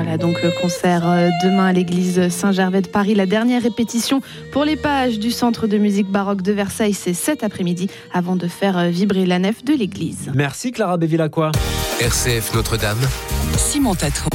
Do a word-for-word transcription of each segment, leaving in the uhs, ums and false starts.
Voilà donc concert demain à l'église Saint-Gervais de Paris. La dernière répétition pour les pages du Centre de musique baroque de Versailles, c'est cet après-midi avant de faire vibrer la nef de l'église. Merci Clara Bévilacqua. R C F Notre-Dame, Simon Tatron.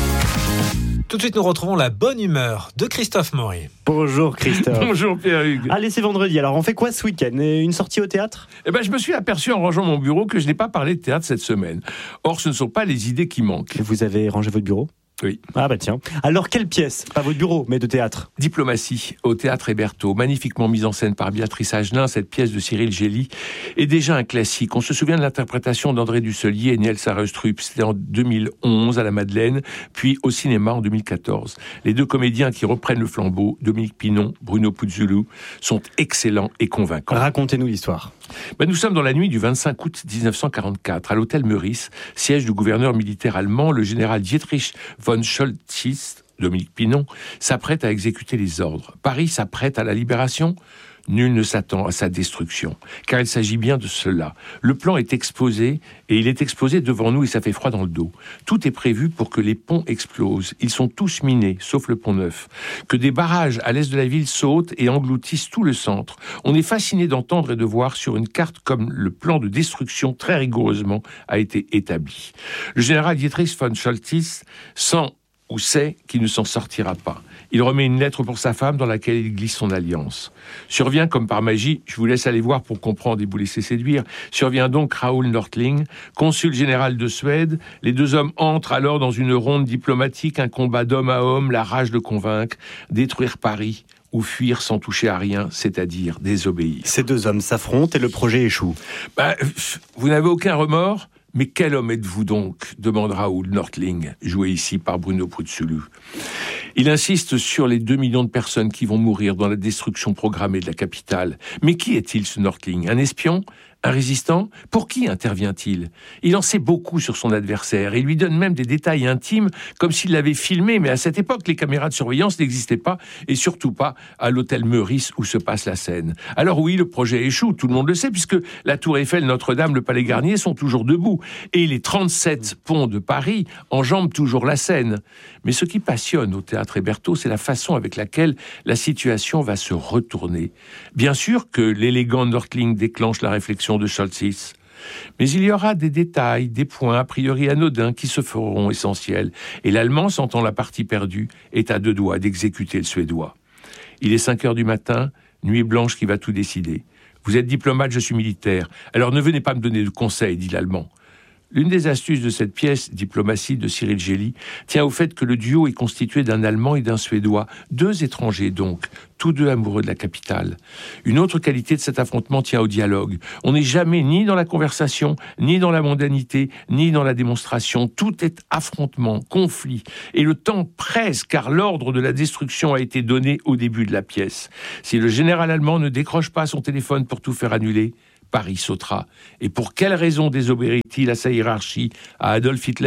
Tout de suite, nous retrouvons la bonne humeur de Christophe Maury. Bonjour Christophe. Bonjour Pierre-Hugues. Allez, c'est vendredi. Alors, on fait quoi ce week-end ? Une sortie au théâtre ? Eh ben, je me suis aperçu en rangeant mon bureau que je n'ai pas parlé de théâtre cette semaine. Or, ce ne sont pas les idées qui manquent. Vous avez rangé votre bureau ? Oui. Ah bah tiens. Alors, quelle pièce ? Pas votre bureau, mais de théâtre. Diplomatie, au Théâtre Hébertot, magnifiquement mise en scène par Béatrice Agelin. Cette pièce de Cyril Gély est déjà un classique. On se souvient de l'interprétation d'André Dussolier et Niels Sarrestrup. C'était en deux mille onze à la Madeleine, puis au cinéma en deux mille quatorze. Les deux comédiens qui reprennent le flambeau, Dominique Pinon, Bruno Puzzolo, sont excellents et convaincants. Racontez-nous l'histoire. Ben, nous sommes dans la nuit du vingt-cinq août dix-neuf cent quarante-quatre, à l'hôtel Meurice, siège du gouverneur militaire allemand, le général Dietrich von Choltitz, Dominique Pinon, s'apprête à exécuter les ordres. Paris s'apprête à la libération ? Nul ne s'attend à sa destruction, car il s'agit bien de cela. Le plan est exposé, et il est exposé devant nous, et ça fait froid dans le dos. Tout est prévu pour que les ponts explosent. Ils sont tous minés, sauf le pont Neuf. Que des barrages à l'est de la ville sautent et engloutissent tout le centre. On est fasciné d'entendre et de voir sur une carte comme le plan de destruction, très rigoureusement, a été établi. Le général Dietrich von Choltitz sent ou sait qu'il ne s'en sortira pas. Il remet une lettre pour sa femme dans laquelle il glisse son alliance. Survient, comme par magie, je vous laisse aller voir pour comprendre et vous laisser séduire, survient donc Raoul Nordling, consul général de Suède. Les deux hommes entrent alors dans une ronde diplomatique, un combat d'homme à homme, la rage de convaincre, détruire Paris ou fuir sans toucher à rien, c'est-à-dire désobéir. Ces deux hommes s'affrontent et le projet échoue. Bah, vous n'avez aucun remords ? Mais quel homme êtes-vous donc ? demande Raoul Nordling, joué ici par Bruno Puzzolo. Il insiste sur les deux millions de personnes qui vont mourir dans la destruction programmée de la capitale. Mais qui est-il, ce Nordling ? Un espion ? Un résistant ? Pour qui intervient-il ? Il en sait beaucoup sur son adversaire et lui donne même des détails intimes comme s'il l'avait filmé, mais à cette époque, les caméras de surveillance n'existaient pas et surtout pas à l'hôtel Meurice où se passe la scène. Alors oui, le projet échoue, tout le monde le sait, puisque la Tour Eiffel, Notre-Dame, le Palais Garnier sont toujours debout et les trente-sept ponts de Paris enjambent toujours la Seine. Mais ce qui passionne au Théâtre Hébertot, c'est la façon avec laquelle la situation va se retourner. Bien sûr que l'élégant Nordling déclenche la réflexion de Choltitz. Mais il y aura des détails, des points a priori anodins qui se feront essentiels. Et l'Allemand, sentant la partie perdue, est à deux doigts d'exécuter le Suédois. Il est cinq heures du matin, nuit blanche qui va tout décider. Vous êtes diplomate, je suis militaire. Alors ne venez pas me donner de conseils, dit l'Allemand. L'une des astuces de cette pièce, Diplomatie de Cyril Gély, tient au fait que le duo est constitué d'un Allemand et d'un Suédois, deux étrangers donc, tous deux amoureux de la capitale. Une autre qualité de cet affrontement tient au dialogue. On n'est jamais ni dans la conversation, ni dans la mondanité, ni dans la démonstration. Tout est affrontement, conflit. Et le temps presse, car l'ordre de la destruction a été donné au début de la pièce. Si le général allemand ne décroche pas son téléphone pour tout faire annuler, Paris sautera. Et pour quelle raison désobéirait-il à sa hiérarchie, à Adolf Hitler ?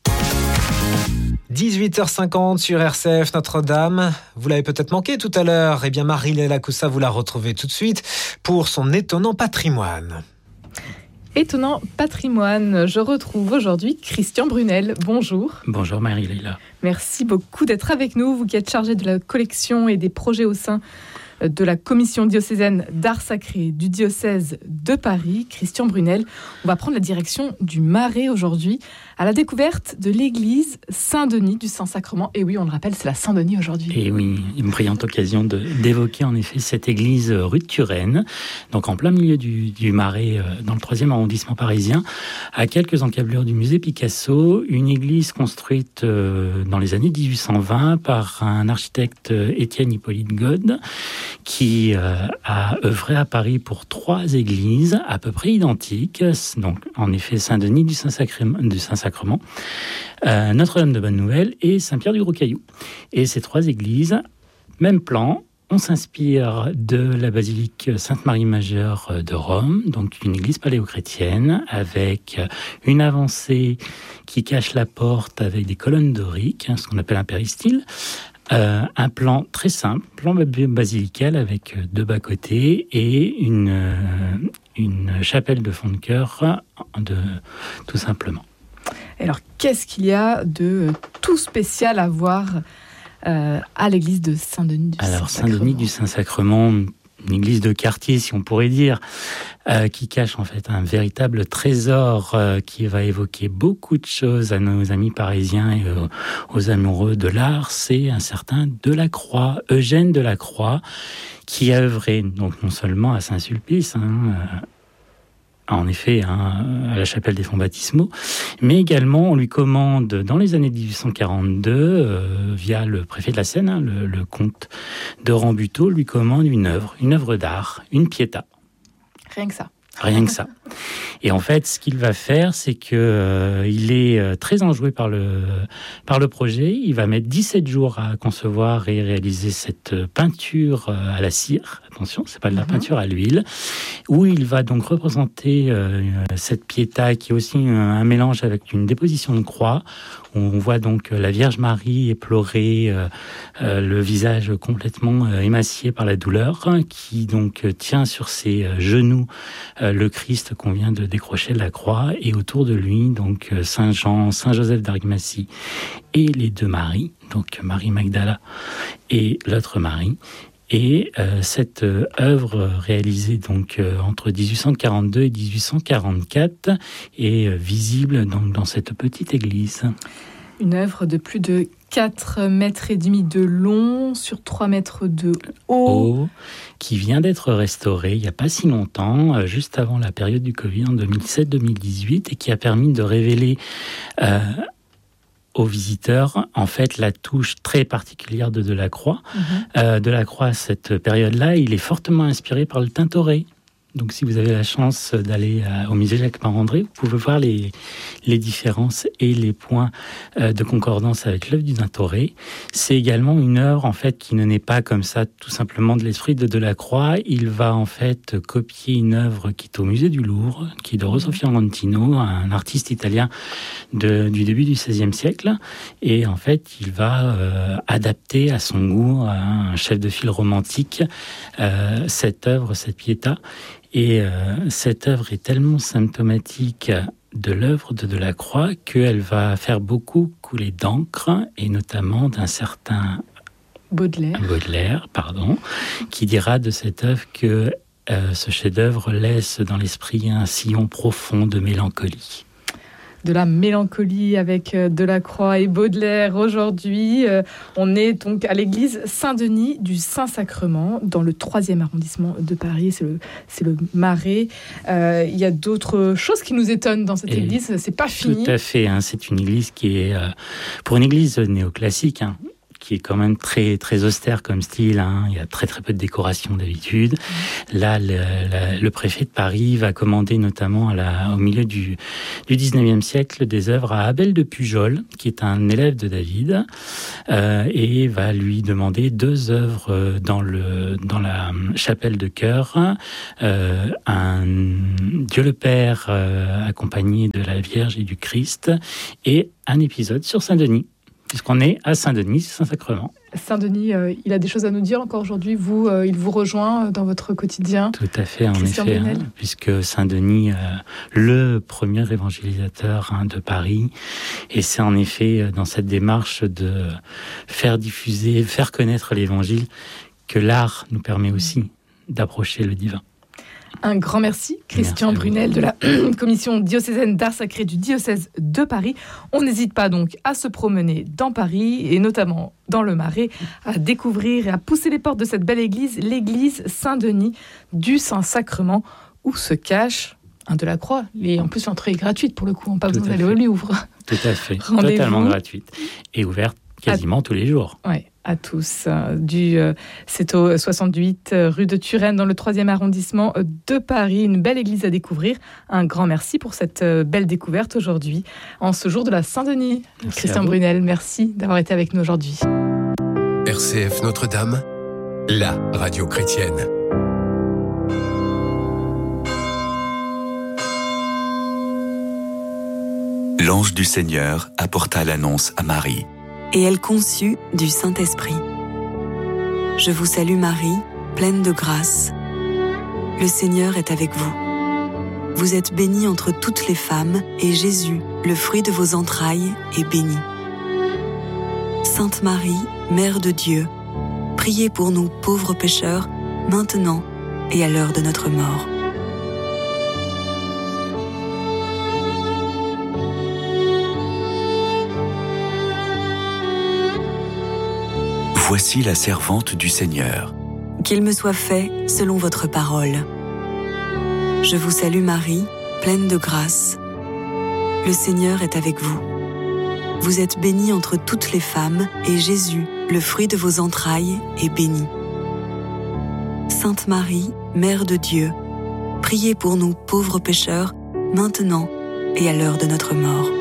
dix-huit heures cinquante sur R C F Notre-Dame. Vous l'avez peut-être manqué tout à l'heure. Eh bien, Marie-Léla Coussa, vous la retrouvez tout de suite pour son étonnant patrimoine. Étonnant patrimoine. Je retrouve aujourd'hui Christian Brunel. Bonjour. Bonjour Marie-Léla. Merci beaucoup d'être avec nous. Vous qui êtes chargé de la collection et des projets au sein de la commission diocésaine d'art sacré du diocèse de Paris, Christian Brunel. On va prendre la direction du Marais aujourd'hui, à la découverte de l'église Saint-Denis du Saint-Sacrement. Et oui, on le rappelle, c'est la Saint-Denis aujourd'hui. Et oui, une brillante occasion de, d'évoquer en effet cette église rue de Turenne, donc en plein milieu du, du Marais, dans le troisième arrondissement parisien, à quelques encablures du musée Picasso, une église construite dans les années dix-huit cent vingt par un architecte Étienne Hippolyte God, qui euh, a œuvré à Paris pour trois églises à peu près identiques, donc en effet Saint-Denis du Saint-Sacrement, du Saint-Sacrement euh, Notre-Dame de Bonne-Nouvelle et Saint-Pierre du Gros-Caillou. Et ces trois églises, même plan, on s'inspire de la basilique Sainte-Marie-Majeure de Rome, donc une église paléochrétienne avec une avancée qui cache la porte avec des colonnes doriques, ce qu'on appelle un péristyle. Euh, un plan très simple, plan basilical avec deux bas-côtés et une, euh, une chapelle de fond de chœur, de, tout simplement. Alors, qu'est-ce qu'il y a de tout tout spécial à voir euh, à l'église de Saint-Denis du Saint-Sacrement. Alors Saint-Denis du Saint-Sacrement, une église de quartier, si on pourrait dire, euh, qui cache en fait un véritable trésor euh, qui va évoquer beaucoup de choses à nos amis parisiens et euh, aux amoureux de l'art. C'est un certain Delacroix, Eugène Delacroix, qui a œuvré donc non seulement à Saint-Sulpice, hein, euh, en effet, hein, à la chapelle des fonts baptismaux, mais également on lui commande dans les années dix-huit cent quarante-deux, euh, via le préfet de la Seine, hein, le, le comte de Rambuteau, lui commande une œuvre, une œuvre d'art, une Pietà. Rien que ça. Rien que ça. Et en fait, ce qu'il va faire, c'est que euh, il est euh, très enjoué par le par le projet. Il va mettre dix-sept jours à concevoir et réaliser cette peinture euh, à la cire. Attention, c'est pas de la mm-hmm. peinture à l'huile, où il va donc représenter euh, cette Pietà qui est aussi un, un mélange avec une déposition de croix. On voit donc la Vierge Marie éplorée, euh, euh, le visage complètement euh, émacié par la douleur, hein, qui donc tient sur ses euh, genoux euh, le Christ qu'on vient de décrocher de la croix, et autour de lui donc Saint Jean, Saint Joseph d'Arimathie et les deux Maries, donc Marie Magdala et l'autre Marie. Et euh, cette euh, œuvre réalisée donc euh, entre dix-huit cent quarante-deux et dix-huit cent quarante-quatre est euh, visible donc dans cette petite église. Une œuvre de plus de quatre mètres et demi de long sur trois mètres de haut. haut, qui vient d'être restaurée il n'y a pas si longtemps, euh, juste avant la période du Covid en deux mille dix-sept deux mille dix-huit, et qui a permis de révéler euh, aux visiteurs, en fait, la touche très particulière de Delacroix. Mmh. Euh, Delacroix, à cette période-là, il est fortement inspiré par le Tintoret. Donc, si vous avez la chance d'aller au musée Jacques-Marandré, vous pouvez voir les, les différences et les points euh, de concordance avec l'œuvre du Tintoret. C'est également une œuvre, en fait, qui ne naît pas comme ça, tout simplement de l'esprit de Delacroix. Il va, en fait, copier une œuvre qui est au musée du Louvre, qui est de Rosso Fiorentino, un artiste italien de, du début du seizième siècle. Et, en fait, il va euh, adapter à son goût, à un chef de file romantique, euh, cette œuvre, cette Pietà. Et euh, cette œuvre est tellement symptomatique de l'œuvre de Delacroix qu'elle va faire beaucoup couler d'encre, et notamment d'un certain Baudelaire, Baudelaire pardon, qui dira de cette œuvre que euh, ce chef-d'œuvre laisse dans l'esprit un sillon profond de mélancolie. De la mélancolie avec Delacroix et Baudelaire aujourd'hui. Euh, on est donc à l'église Saint-Denis du Saint-Sacrement, dans le troisième arrondissement de Paris. C'est le, c'est le Marais. Euh, il y a d'autres choses qui nous étonnent dans cette et église. C'est pas fini. Tout à fait. Hein, c'est une église qui est, euh, pour une église néoclassique, hein, qui est quand même très très austère comme style, hein. Il y a très très peu de décoration d'habitude. Mmh. Là, le, la, le préfet de Paris va commander notamment à la, au milieu du, du dix-neuvième siècle des œuvres à Abel de Pujol, qui est un élève de David, euh, et va lui demander deux œuvres dans, le, dans la chapelle de chœur, euh, un Dieu le Père euh, accompagné de la Vierge et du Christ, et un épisode sur Saint-Denis, puisqu'on est à Saint-Denis, Saint-Sacrement. Saint-Denis, euh, il a des choses à nous dire encore aujourd'hui. Vous, euh, il vous rejoint dans votre quotidien. Tout à fait, en Christian effet, hein, puisque Saint-Denis, euh, le premier évangélisateur hein, de Paris, et c'est en effet dans cette démarche de faire diffuser, faire connaître l'Évangile que l'art nous permet aussi d'approcher le divin. Un grand merci, Christian merci Brunel de la commission diocésaine d'art sacré du diocèse de Paris. On n'hésite pas donc à se promener dans Paris et notamment dans le Marais, à découvrir et à pousser les portes de cette belle église, l'église Saint-Denis du Saint-Sacrement, où se cache un Delacroix. Et en plus, l'entrée est gratuite pour le coup, on n'a pas besoin d'aller au Louvre. Tout à fait, totalement gratuite et ouverte quasiment à, tous les jours. Oui, à tous. Du, euh, c'est au soixante-huit euh, rue de Turenne, dans le troisième arrondissement de Paris. Une belle église à découvrir. Un grand merci pour cette euh, belle découverte aujourd'hui, en ce jour de la Saint-Denis. Merci Christian Brunel, merci d'avoir été avec nous aujourd'hui. R C F Notre-Dame, la radio chrétienne. L'ange du Seigneur apporta l'annonce à Marie. Et elle conçut du Saint-Esprit. Je vous salue Marie, pleine de grâce. Le Seigneur est avec vous. Vous êtes bénie entre toutes les femmes, et Jésus, le fruit de vos entrailles, est béni. Sainte Marie, Mère de Dieu, priez pour nous pauvres pécheurs, maintenant et à l'heure de notre mort. Voici la servante du Seigneur. Qu'il me soit fait selon votre parole. Je vous salue Marie, pleine de grâce. Le Seigneur est avec vous. Vous êtes bénie entre toutes les femmes, et Jésus, le fruit de vos entrailles, est béni. Sainte Marie, Mère de Dieu, priez pour nous pauvres pécheurs, maintenant et à l'heure de notre mort.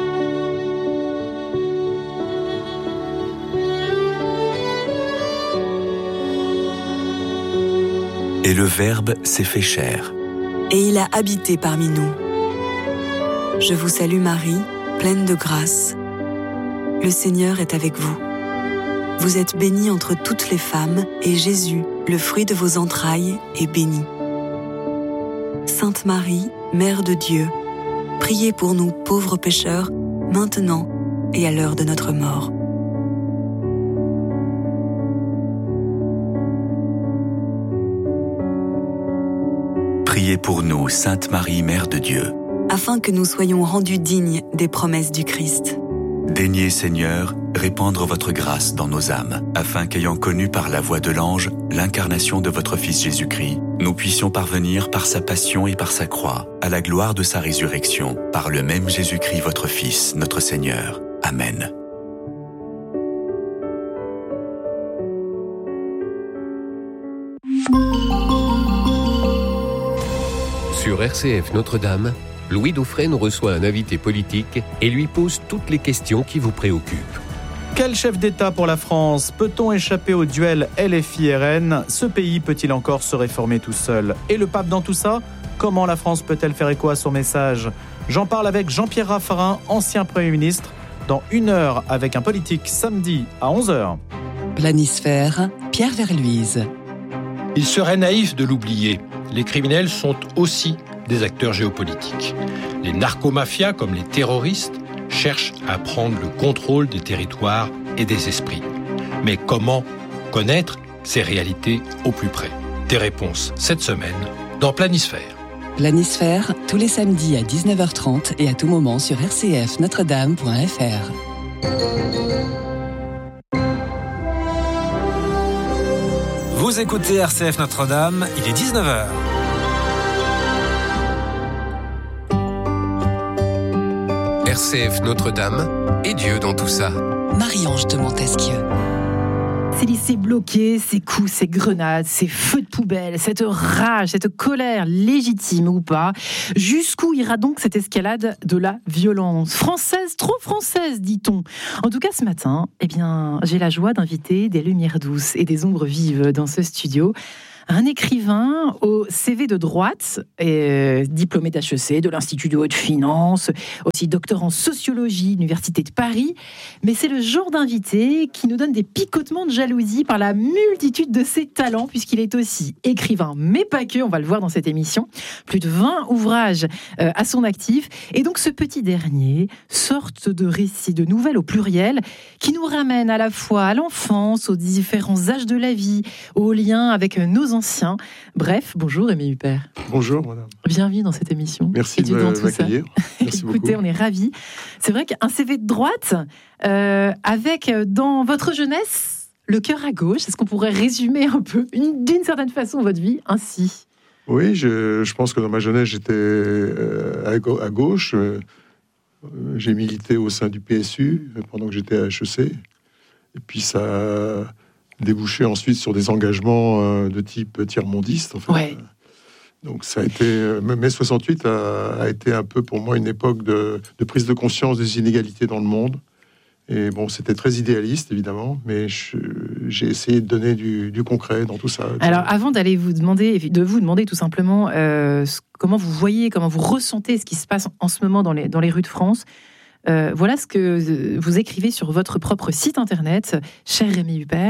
Et le Verbe s'est fait chair. Et il a habité parmi nous. Je vous salue Marie, pleine de grâce. Le Seigneur est avec vous. Vous êtes bénie entre toutes les femmes, et Jésus, le fruit de vos entrailles, est béni. Sainte Marie, Mère de Dieu, priez pour nous pauvres pécheurs, maintenant et à l'heure de notre mort. Priez pour nous, Sainte Marie, Mère de Dieu, afin que nous soyons rendus dignes des promesses du Christ. Daignez, Seigneur, répandre votre grâce dans nos âmes, afin qu'ayant connu par la voix de l'ange l'incarnation de votre Fils Jésus-Christ, nous puissions parvenir par sa passion et par sa croix, à la gloire de sa résurrection, par le même Jésus-Christ votre Fils, notre Seigneur. Amen. Sur R C F Notre-Dame, Louis Dauphren reçoit un invité politique et lui pose toutes les questions qui vous préoccupent. Quel chef d'État pour la France ? Peut-on échapper au duel L F I R N ? Ce pays peut-il encore se réformer tout seul ? Et le pape dans tout ça ? Comment la France peut-elle faire écho à son message ? J'en parle avec Jean-Pierre Raffarin, ancien Premier ministre, dans une heure avec un politique samedi à onze heures. Planisphère, Pierre Verluise. Il serait naïf de l'oublier. Les criminels sont aussi des acteurs géopolitiques. Les narcomafias, comme les terroristes, cherchent à prendre le contrôle des territoires et des esprits. Mais comment connaître ces réalités au plus près ? Des réponses cette semaine dans Planisphère. Planisphère, tous les samedis à dix-neuf heures trente et à tout moment sur r c f notre dame point f r. Vous écoutez R C F Notre-Dame, il est dix-neuf heures. R C F Notre-Dame et Dieu dans tout ça. Marie-Ange de Montesquieu. Ces lycées bloqués, ces coups, ces grenades, ces feux de poubelle, cette rage, cette colère, légitime ou pas, jusqu'où ira donc cette escalade de la violence ? Française, trop française, dit-on. En tout cas, ce matin, eh bien, j'ai la joie d'inviter des lumières douces et des ombres vives dans ce studio. Un écrivain au C V de droite, et diplômé d'H E C, de l'Institut de haute finance, aussi docteur en sociologie, l'Université de Paris. Mais c'est le genre d'invité qui nous donne des picotements de jalousie par la multitude de ses talents, puisqu'il est aussi écrivain, mais pas que, on va le voir dans cette émission. Plus de vingt ouvrages euh, à son actif. Et donc ce petit dernier, sorte de récit, de nouvelles au pluriel, qui nous ramène à la fois à l'enfance, aux différents âges de la vie, aux liens avec nos anciens. Ancien. Bref, bonjour Aimé Huppert. Bonjour madame. Bienvenue dans cette émission. Merci de m'accueillir. Merci Écoutez, beaucoup. On est ravis. C'est vrai qu'un C V de droite, euh, avec dans votre jeunesse, le cœur à gauche, est-ce qu'on pourrait résumer un peu, une, d'une certaine façon, votre vie ainsi ? Oui, je, je pense que dans ma jeunesse, j'étais euh, à, ga- à gauche. Euh, j'ai milité au sein du P S U pendant que j'étais à H E C. Et puis ça a débouché ensuite sur des engagements euh, de type tiers-mondiste. En fait. Ouais. Donc ça a été... Euh, mai soixante-huit a, a été un peu pour moi une époque de, de prise de conscience des inégalités dans le monde. Et bon, c'était très idéaliste, évidemment, mais je, j'ai essayé de donner du, du concret dans tout ça. Alors, avant d'aller vous demander, de vous demander tout simplement euh, comment vous voyez, comment vous ressentez ce qui se passe en ce moment dans les, dans les rues de France, euh, voilà ce que vous écrivez sur votre propre site internet, cher Rémi Huppert.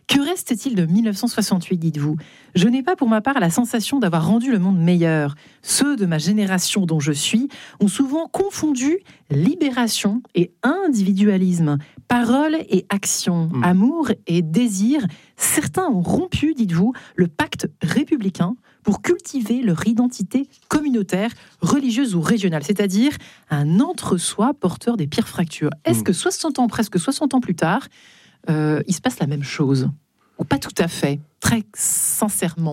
Que reste-t-il de mille neuf cent soixante-huit, dites-vous ? Je n'ai pas pour ma part la sensation d'avoir rendu le monde meilleur. Ceux de ma génération dont je suis ont souvent confondu libération et individualisme, parole et action, mmh. amour et désir. Certains ont rompu, dites-vous, le pacte républicain pour cultiver leur identité communautaire, religieuse ou régionale, c'est-à-dire un entre-soi porteur des pires fractures. Est-ce mmh. que soixante ans, presque soixante ans plus tard, euh, il se passe la même chose ? Ou pas tout à fait, très sincèrement ?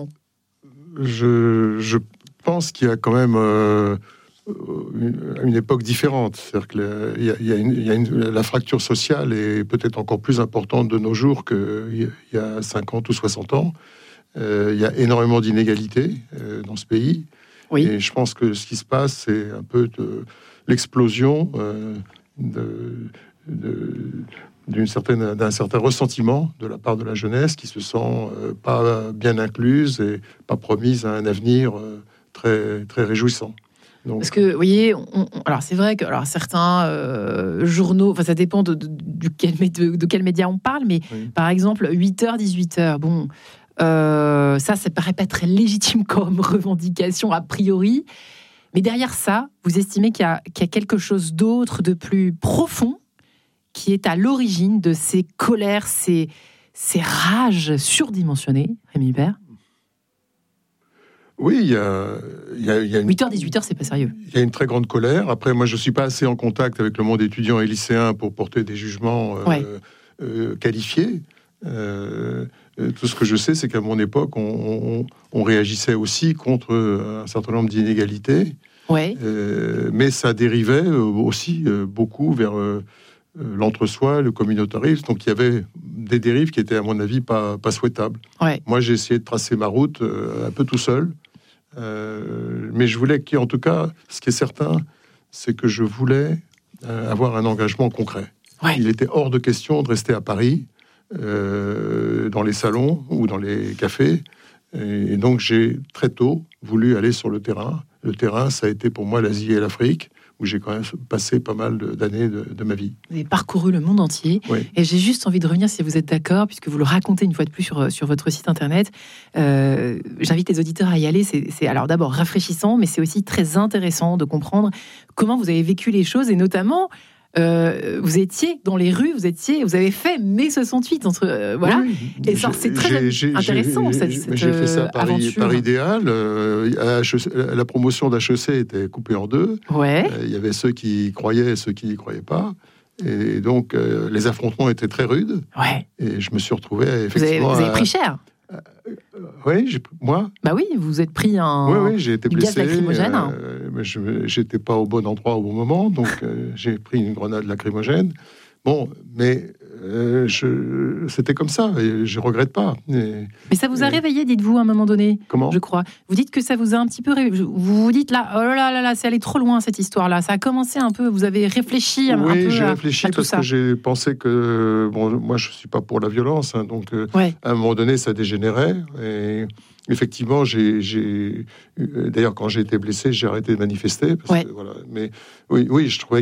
Je, je pense qu'il y a quand même euh, une, une époque différente. C'est-à-dire qu'il y a, il y a, une, il y a une, la fracture sociale est peut-être encore plus importante de nos jours qu'il y a cinquante ou soixante ans. Euh, il y a énormément d'inégalités euh, dans ce pays. Oui. Et je pense que ce qui se passe, c'est un peu de l'explosion euh, de, de, d'une certaine, d'un certain ressentiment de la part de la jeunesse qui se sent euh, pas bien incluse et pas promise à un avenir euh, très, très réjouissant. Donc... Parce que, vous voyez, on, on, alors c'est vrai que alors, certains euh, journaux, enfin ça dépend de, de, de, quel, de, de quel média on parle, mais oui. par exemple, huit heures, dix-huit heures, bon... Euh, ça, ça paraît pas très légitime comme revendication a priori, mais derrière ça, vous estimez qu'il y a, qu'il y a quelque chose d'autre, de plus profond, qui est à l'origine de ces colères, ces, ces rages surdimensionnées, Rémi Hubert ? Oui, il y a, il y a, il y a une... huit heures, dix-huit heures, c'est pas sérieux. Il y a une très grande colère. Après, moi, je suis pas assez en contact avec le monde étudiant et lycéen pour porter des jugements euh, ouais. euh, qualifiés. Euh, tout ce que je sais, c'est qu'à mon époque, on, on, on réagissait aussi contre un certain nombre d'inégalités. Ouais. Euh, mais ça dérivait aussi beaucoup vers euh, l'entre-soi, le communautarisme. Donc il y avait des dérives qui étaient, à mon avis, pas, pas souhaitables. Ouais. Moi, j'ai essayé de tracer ma route euh, un peu tout seul. Euh, mais je voulais qu'en tout cas, ce qui est certain, c'est que je voulais euh, avoir un engagement concret. Ouais. Il était hors de question de rester à Paris, Euh, dans les salons ou dans les cafés. Et donc, j'ai très tôt voulu aller sur le terrain. Le terrain, ça a été pour moi l'Asie et l'Afrique, où j'ai quand même passé pas mal de, d'années de, de ma vie. Vous avez parcouru le monde entier. Oui. Et j'ai juste envie de revenir, si vous êtes d'accord, puisque vous le racontez une fois de plus sur, sur votre site internet. Euh, j'invite les auditeurs à y aller. C'est, c'est alors d'abord rafraîchissant, mais c'est aussi très intéressant de comprendre comment vous avez vécu les choses, et notamment... Euh, vous étiez dans les rues, vous étiez, vous avez fait mai soixante-huit entre euh, voilà. Oui, et ça, c'est très j'ai, j'ai, intéressant j'ai, cette, j'ai, cette j'ai fait ça par, aventure. Par idéal. Euh, à H E C, la promotion d'H E C était coupée en deux. Ouais. Il euh, y avait ceux qui y croyaient et ceux qui n'y croyaient pas. Et donc euh, les affrontements étaient très rudes. Ouais. Et je me suis retrouvé effectivement. Vous avez, vous avez pris cher. Euh, euh, oui, j'ai, moi. Bah oui, vous êtes pris un. Oui, oui, j'ai été blessé. Gaz lacrymogène. Euh, mais je j'étais pas au bon endroit au bon moment, donc euh, j'ai pris une grenade lacrymogène. Bon, mais euh, je, c'était comme ça, et je regrette pas. Et, mais ça vous a et... réveillé, dites-vous, à un moment donné. Comment ? Je crois. Vous dites que ça vous a un petit peu réveillé. Vous vous dites là, oh là là là, c'est allé trop loin cette histoire-là. Ça a commencé un peu. Vous avez réfléchi un, oui, un peu. Oui, j'ai à, réfléchi à tout parce ça. que j'ai pensé que bon, moi je suis pas pour la violence, hein, donc euh, ouais. à un moment donné ça dégénérait. Et effectivement, j'ai, j'ai d'ailleurs quand j'ai été blessé, j'ai arrêté de manifester. Parce ouais. que, voilà. Mais oui, oui, je trouvais